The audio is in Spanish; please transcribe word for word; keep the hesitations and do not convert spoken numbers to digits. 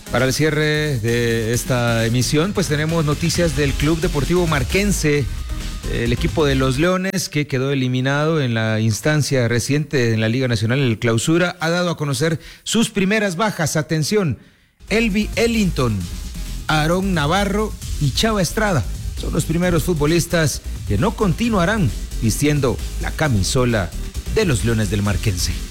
Para el cierre de esta emisión, pues tenemos noticias del Club Deportivo Marquense, el equipo de los Leones, que quedó eliminado en la instancia reciente en la Liga Nacional, el Clausura, ha dado a conocer sus primeras bajas. Atención, Elvi Ellington, Aarón Navarro y Chava Estrada son los primeros futbolistas que no continuarán vistiendo la camisola de los Leones del Marquense.